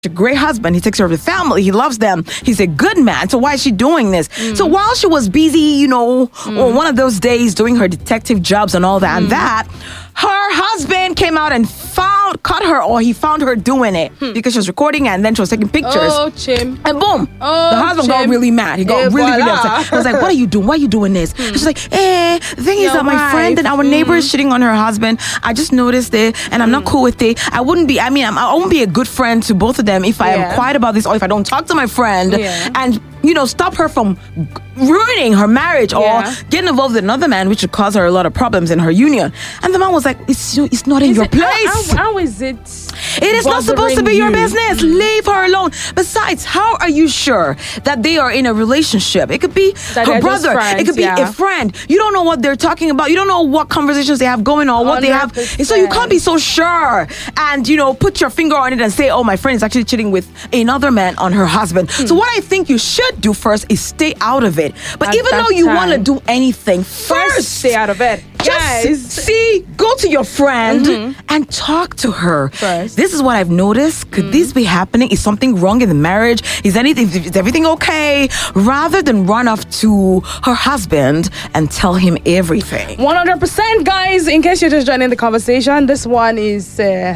a great husband. He takes care of the family. He loves them. He's a good man. So why is she doing this? So while she was busy, on one of those days doing her detective jobs and all that and that, her husband came out and caught her, or he found her doing it because she was recording and then she was taking pictures. Oh, chim. And boom, the husband got really mad. He got really upset. I was like, what are you doing? Why are you doing this? She's like, the thing is that my friend and our neighbor is cheating on her husband. I just noticed it and I'm not cool with it. I won't be a good friend to both of them if I am quiet about this, or if I don't talk to my friend and stop her from ruining her marriage or getting involved with another man, which would cause her a lot of problems in her union. And the man was like, it's not in your place. How is it? It is not supposed to be your business. Leave her alone. Besides, how are you sure that they are in a relationship? It could be her brother. Friends, it could be a friend. You don't know what they're talking about. You don't know what conversations they have going on, what 100%. They have. And so you can't be so sure and, put your finger on it and say, oh, my friend is actually cheating with another man on her husband. So what I think you should do first is stay out of it. But at even though you want to do anything, first stay out of it. Just go to your friend and talk to her. First. This is what I've noticed. Could this be happening? Is something wrong in the marriage? Is everything okay? Rather than run off to her husband and tell him everything. 100%, guys. In case you're just joining the conversation, this one is,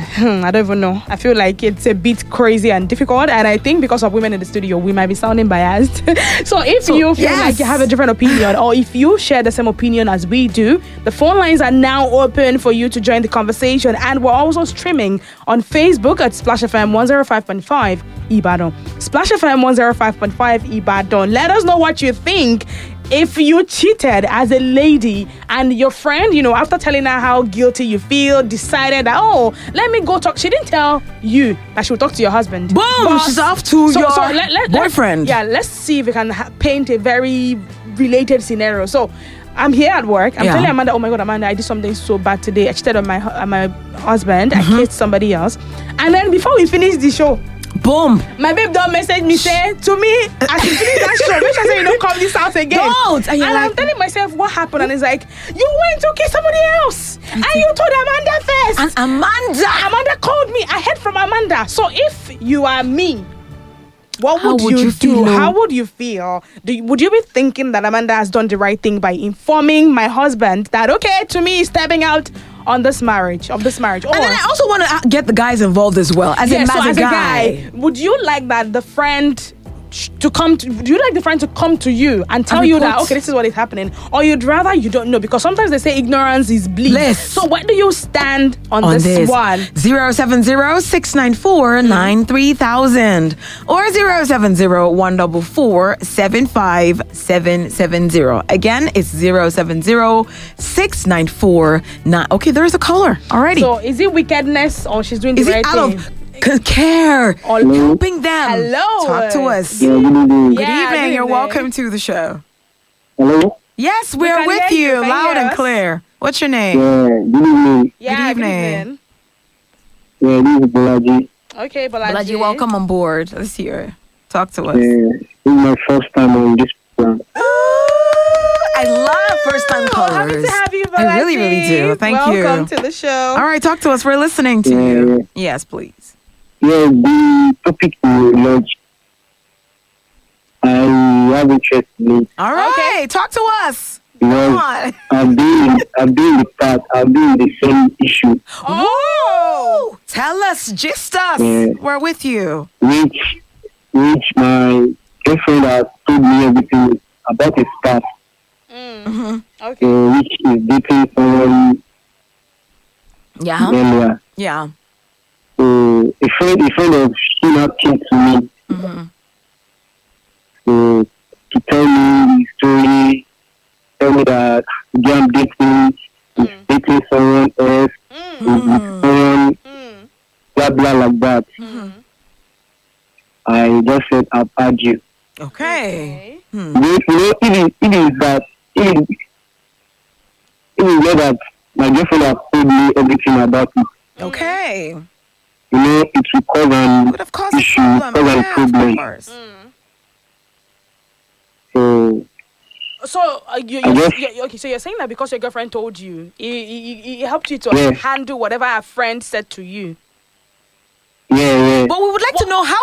I don't even know. I feel like it's a bit crazy and difficult. And I think because of women in the studio, we might be sounding biased. So if you feel like you have a different opinion, or if you share the same opinion as we do, the phone lines are now open for you to join the conversation. And we're also streaming on Facebook at Splash FM 105.5 Ibadan. Splash FM 105.5 Ibadan. Let us know what you think. If you cheated as a lady and your friend, after telling her how guilty you feel, decided that, let me go talk. She didn't tell you that she would talk to your husband. Boom! She's off to your boyfriend. Let's see if we can paint a very related scenario. So, I'm here at work. I'm telling Amanda, oh my God, Amanda, I did something so bad today. I cheated on my husband. I kissed somebody else. And then before we finish the show, boom, my babe don't message me, say to me, I should finish that show. Make sure you don't come this house again. Don't. And I'm telling myself what happened, and it's like, you went to kiss somebody else, and you told Amanda first. And Amanda called me. I heard from Amanda. So if you are me, what would you do? How would you feel? Would you be thinking that Amanda has done the right thing by informing my husband that, okay, to me, he's stepping out on this marriage? Or, and then I also want to get the guys involved as well. As a guy, would you like that the friend to come to, do you like the friend to come to you and tell you that, okay, this is what is happening? Or you'd rather you don't know? Because sometimes they say ignorance is bliss. So where do you stand on this one? 070-694-93,000 or 070-144-75770. Again, it's 070-694-9. Okay, there's a caller already. So is it wickedness or she's doing the right thing? Care or helping them. Hello. Talk to us. Yeah, good evening. Good evening. You're welcome to the show. Hello? Yes, we're with you loud and clear. What's your name? Yeah, good evening. Yeah, good evening. Yeah, this is Bolaji. Okay, Bolaji, welcome on board. Let's hear it. Talk to us. Yeah, this is my first time on this program. I love first-time callers. Happy to have you, Bolaji. I really, really do. Thank you. Welcome to the show. All right, talk to us. We're listening to you. Yes, please. Yeah, the topic you launched, I have interest in it. All right, okay. Talk to us. Because I've been in the same issue. Oh, tell us, gist us. Yeah. We're with you. Which my girlfriend has told me everything about his past. Okay. Which is dating someone. Yeah. Yeah. So a friend of him came to me to tell me the story, tell me that the I'm dating is dating someone else, someone, blah blah like that. I just said I've had you. Okay. Even that my girlfriend has told me everything about it. Okay. It will cause an issue, cause a problem. So you're saying that because your girlfriend told you, it helped you to handle whatever a friend said to you. Yeah, yeah. But we would like to know how